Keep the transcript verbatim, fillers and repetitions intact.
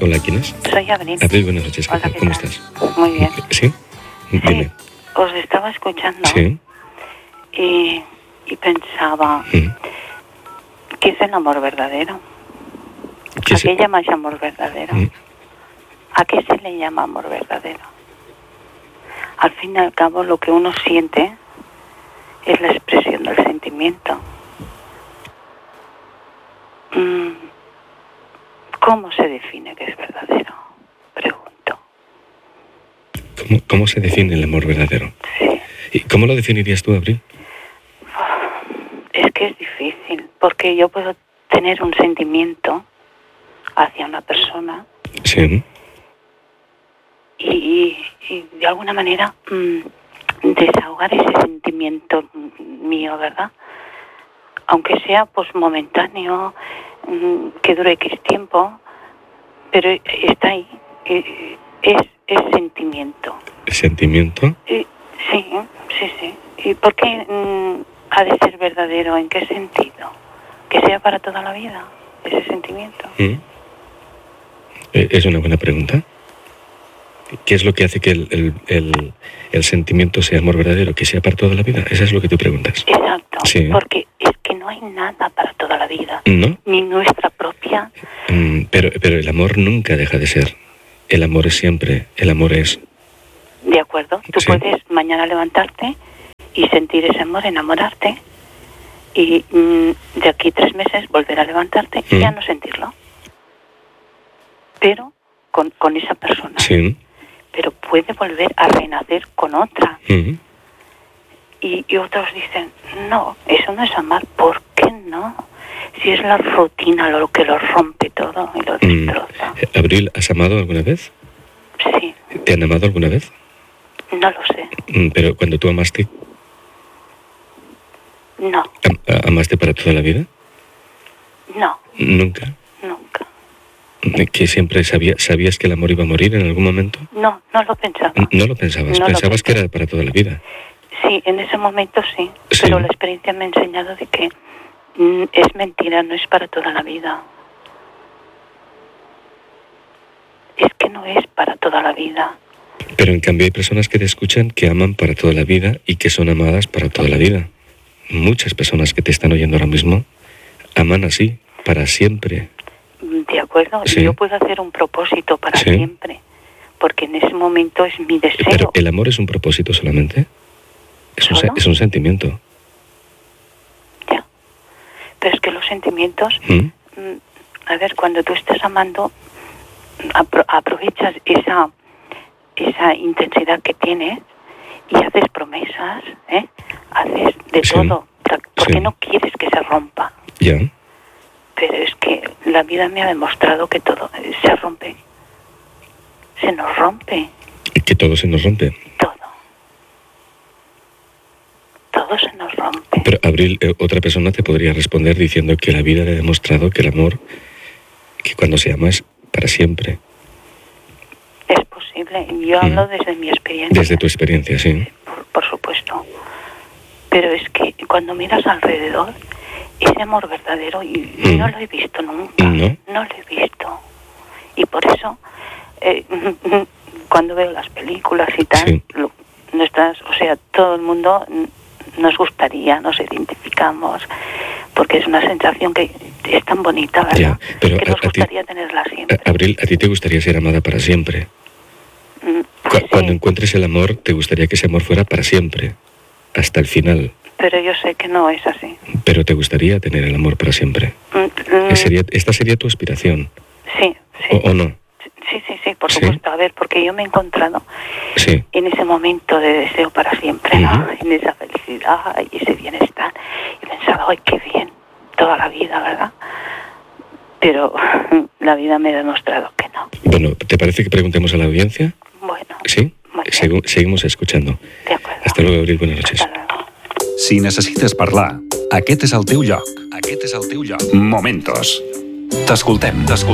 Hola, ¿quién es? Soy Abril. Abril, buenas noches. Hola, ¿qué ¿Cómo tal? estás? Muy bien. ¿Sí? Sí, Dime. os estaba escuchando Sí. y, y pensaba, Mm. ¿qué es el amor verdadero? ¿Qué ¿A es- qué llamáis amor verdadero? Mm. ¿A qué se le llama amor verdadero? Al fin y al cabo, lo que uno siente es la expresión del sentimiento. Mm, ¿Cómo se define que es verdadero? Pregunto. ¿Cómo, ¿Cómo se define el amor verdadero? Sí. ¿Y cómo lo definirías tú, Abril? Es que es difícil, porque yo puedo tener un sentimiento hacia una persona Sí. y, y, y de alguna manera mmm, desahogar ese sentimiento mío, ¿verdad? Aunque sea pues momentáneo, mmm, que dure X tiempo, pero está ahí, eh, es, es sentimiento. ¿Sentimiento? Y, sí, sí, sí. ¿Y por qué mmm, ha de ser verdadero? ¿En qué sentido? Que sea para toda la vida ese sentimiento. Mm. Eh, Es una buena pregunta. ¿Qué es lo que hace que el, el, el, el sentimiento sea amor verdadero? ¿Que sea para toda la vida? Eso es lo que tú preguntas. Exacto, Sí. porque es que no hay nada para toda la vida, ¿No? ni nuestra propia. Mm, pero, pero el amor nunca deja de ser. El amor es siempre. El amor es... De acuerdo, tú Sí. puedes mañana levantarte y sentir ese amor, enamorarte, y mm, de aquí tres meses volver a levantarte y Mm. ya no sentirlo. Pero con, con esa persona. Sí. Pero puede volver a renacer con otra. Mm. Y, y otros dicen, no, eso no es amar. ¿Por qué no? Si es la rutina lo que lo rompe todo y lo Mm. destroza. Abril, ¿has amado alguna vez? Sí, ¿Te han amado alguna vez? no lo sé. Mm, Pero cuando tú amaste, No, am- a- ¿amaste para toda la vida? no, Nunca. nunca. Mm, ¿Que siempre sabía, sabías que el amor iba a morir en algún momento? No, no lo pensaba. Mm, No lo pensabas, No lo pensabas que pensaba. era para toda la vida. Sí, en ese momento sí, Sí. pero la experiencia me ha enseñado de que mm, es mentira, no es para toda la vida. Es que no es para toda la vida. Pero en cambio hay personas que te escuchan que aman para toda la vida y que son amadas para toda la vida. Muchas personas que te están oyendo ahora mismo aman así, para siempre. De acuerdo, Sí. yo puedo hacer un propósito para Sí. siempre, porque en ese momento es mi deseo. Pero el amor es un propósito solamente. Es un, se- ¿Solo? es un sentimiento. Ya. Pero es que los sentimientos, ¿Mm? mm, a ver, cuando tú estás amando, apro- aprovechas esa esa intensidad que tienes y haces promesas, ¿eh? Haces de Sí. todo, porque Sí. no quieres que se rompa. Ya. Pero es que la vida me ha demostrado que todo eh, se rompe. Se nos rompe Y que todo se nos rompe. todo. Todo se nos rompe. Pero Abril, eh, otra persona te podría responder diciendo que la vida le ha demostrado que el amor, que cuando se ama es para siempre. Es posible. Yo Mm. hablo desde mi experiencia. Desde tu experiencia, sí. Por, por supuesto. Pero es que cuando miras alrededor, ese amor verdadero, y Mm. no lo he visto nunca. ¿No? No lo he visto. Y por eso, eh, cuando veo las películas y tal, Sí. lo- nuestras, o sea, todo el mundo mm, nos gustaría, nos identificamos, porque es una sensación que es tan bonita, ¿verdad? Ya, pero que a- nos a ti- gustaría tenerla siempre. A- Abril, ¿a ti te gustaría ser amada para siempre? Mm, Cu- pues Cuando sí, encuentres el amor, te gustaría que ese amor fuera para siempre, hasta el final. pero yo sé que no es así. Pero te gustaría tener el amor para siempre. Mm, mm, Eh, sería- esta sería tu aspiración, Sí, sí. ¿o, o no? Sí, sí, sí, por ¿Sí? supuesto. A ver, porque yo me he encontrado Sí. en ese momento de deseo para siempre, ¿no? Ujú. En esa felicidad y ese bienestar. Y pensaba, ¡ay, qué bien! Toda la vida, ¿verdad? Pero la vida me ha demostrado que no. Bueno, ¿te parece que preguntemos a la audiencia? Bueno, ¿Sí? muy bien. Segu- seguimos escuchando. De acuerdo. Hasta luego, Abril. Buenas noches. Hasta luego. Si necessites parlar, aquest és el teu lloc. Aquest és el teu lloc. Momentos. T'escoltem, t'escoltem.